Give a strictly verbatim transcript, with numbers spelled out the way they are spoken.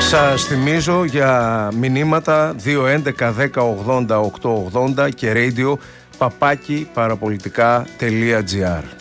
Σας θυμίζω για μηνύματα δύο έντεκα δέκα ογδόντα οκτακόσια ογδόντα και radio παπάκι παραπολιτικά τελεία τζι άρ.